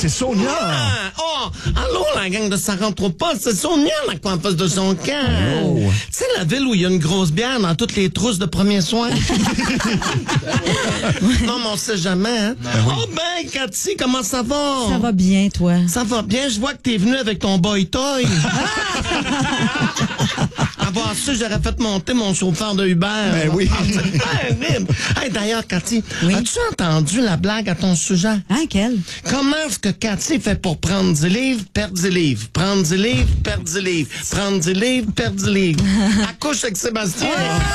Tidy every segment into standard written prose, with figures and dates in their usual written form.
c'est Sonia. Allô, la gang de 43 postes, c'est Sonia, la coiffeuse de son camp. Oh. Tu sais, la ville où il y a une grosse bière dans toutes les trousses de premiers soins? Non, mais on sait jamais, hein? Cathy, comment ça va? Ça va bien, toi? Ça va bien, je vois que t'es venu avec ton boy toy. Avoir su, j'aurais fait monter mon chauffeur de Uber. Ben oui. Hey, d'ailleurs, Cathy, as-tu entendu la blague à ton sujet? Hein, quelle? Comment est-ce que Cathy fait pour prendre 10 livres, perdre 10 livres? Prendre 10 livres, perdre 10 livres. Prendre 10 livres, perdre 10 livres. Elle couche avec Sébastien.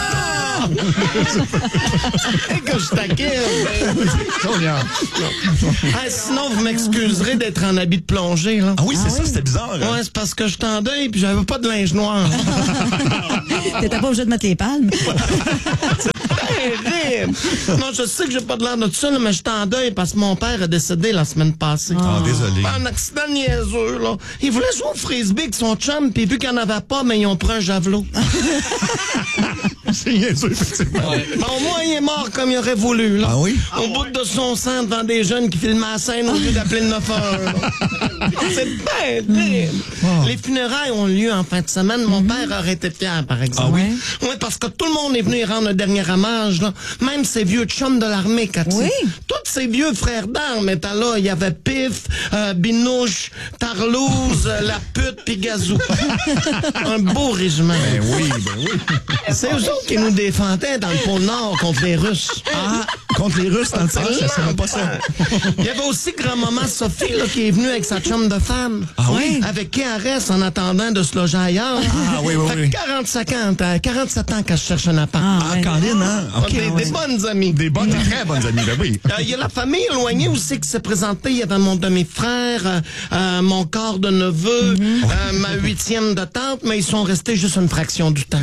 Et que je taquine. Sonia. Hey, sinon, vous m'excuserez d'être en habit de plongée, là. Ah oui, c'est ça, c'était bizarre. Hein? Ouais, c'est parce que je suis en deuil puis j'avais pas de linge noir. T'étais pas obligé de mettre les palmes? Terrible! Non, je sais que j'ai pas de l'air de ça, là, mais je suis en deuil parce que mon père est décédé la semaine passée. Désolé. Un accident niaiseux, là. Il voulait jouer au frisbee avec son chum, puis vu qu'il n'y en avait pas, mais ils ont pris un javelot. C'est niaiseux, effectivement. Mais au moins, il est mort comme il aurait voulu, là. Ah oui? Au bout de son sang devant des jeunes qui filmaient la scène au lieu d'appeler le 911. C'est bien terrible. Les funérailles ont lieu en fin de semaine. Mon père aurait été fier, par exemple. Ah oui? Oui, parce que tout le monde est venu y rendre un dernier hommage, là. Même ses vieux chums de l'armée, Cathy. Oui? Tous ces vieux frères d'armes étaient là. Il y avait Pif, Binouche, Tarlouse, La Pute, puis Gazou. Un beau régiment. Ben oui. C'est eux autres qui nous défendaient dans le pôle Nord contre les Russes. Ah, contre les Russes dans le temps, je savais pas ça. Il y avait aussi grand-maman Sophie là, qui est venue avec sa chum de femme. Ah oui? Avec qui elle reste en attendant de se loger ailleurs. Ah oui. Fait que 47 ans qu'elle se cherche un appart. Caroline, hein? OK. Des bonnes amies. Des bonnes, très bonnes amies, ben oui. Il y a la famille éloignée aussi qui s'est présentée. Il y avait mon demi-frère, mon quart de neveu, ma 8e de tante, mais ils sont restés juste une fraction du temps.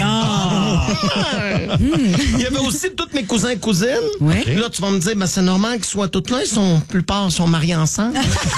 Il y avait aussi tous mes cousins et cousines. Oui. Là, tu vas me dire, ben, c'est normal qu'ils soient tous là. La plupart sont mariés ensemble.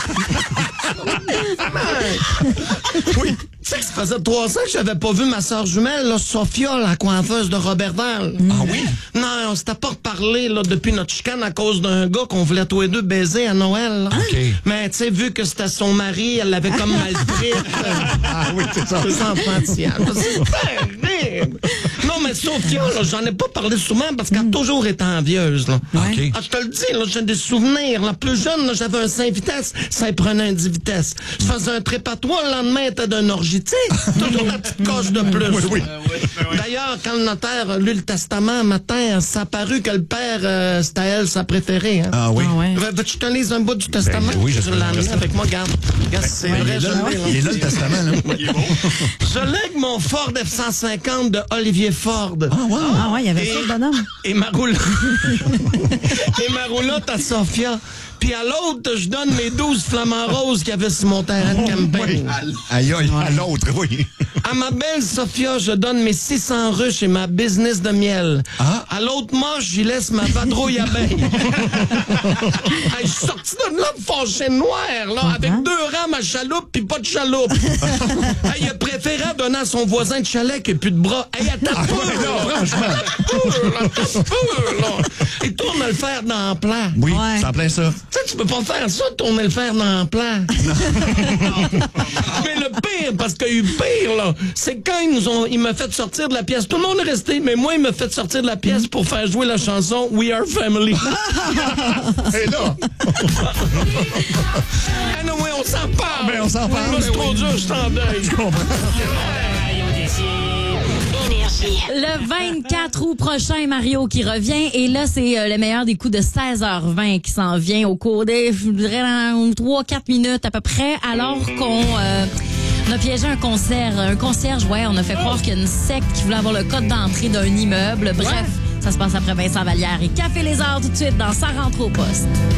Oui. Tu sais que ça faisait 3 ans que j'avais pas vu ma sœur jumelle, là, Sophia, la coiffeuse de Robertval. Ah oui? Non, on s'était pas reparlé là, depuis notre chicane à cause d'un gars qu'on voulait tous les deux baiser à Noël. Là. OK. Mais tu sais, vu que c'était son mari, elle l'avait comme mal pris. Ah oui, c'est ça. C'est enfantillage. C'est terrible. Non, mais Sophia, là, j'en ai pas parlé souvent parce qu'elle a toujours été envieuse. Là. OK. Ah, je te le dis, là, j'ai des souvenirs. Là. Plus jeune, là, j'avais un 5 vitesses, ça y prenait un 10 vitesses. Je faisais un trip à toi, le lendemain, était d'un orgie. Tu sais, toujours la petite coche de plus. Oui. D'ailleurs, quand le notaire a lu le testament un matin, ça a paru que le père, c'était elle, sa préférée. Hein. Ah oui. Ah ouais. Veux-tu que je te lise un bout du testament? Ben, oui, je l'ai amené avec moi, regarde. Regarde, c'est vrai, je l'ai. Il est là, le testament, là. Je lègue mon Ford F-150 de Olivier Ford. Ah, wow. Ah ouais, il y avait ça, le bonhomme. Et ma roulotte. Et ma roulotte à Sophia. Puis à l'autre, je donne mes 12 flamants roses qu'il y avait sur mon terrain de campagne. Aïe, à l'autre, oui. À ma belle Sophia, je donne mes 600 ruches et ma business de miel. Ah. À l'autre moche, j'y laisse ma vadrouille abeille. Hey, je suis sorti de là fâché noir, là, avec 2 rames à chaloupe puis pas de chaloupe. Hey, il a préféré donner à son voisin de chalet qui n'a plus de bras. Hey, attends pas, là. Et tourne le fer dans le plat. Oui, Ouais. c'est en plein ça. Tu sais, tu peux pas faire ça, tourner le fer dans le plat. Mais le pire, parce qu'il y a eu pire, là, c'est quand il m'a fait sortir de la pièce. Tout le monde est resté, mais moi, il m'a fait sortir de la pièce pour faire jouer la chanson We Are Family. Et là, Ah non, oui, on s'en parle. Ben, on s'en parle. Là, c'est trop dur, je suis en deuil. je comprends. Le 24 août prochain, Mario qui revient. Et là, c'est le meilleur des coups de 16h20 qui s'en vient au cours des, je dirais, 3-4 minutes à peu près, alors qu'on on a piégé un concierge, ouais, on a fait croire qu'il y a une secte qui voulait avoir le code d'entrée d'un immeuble. Bref, ça se passe après Vincent Vallière et Café Les Arts tout de suite dans Ça rentre au poste.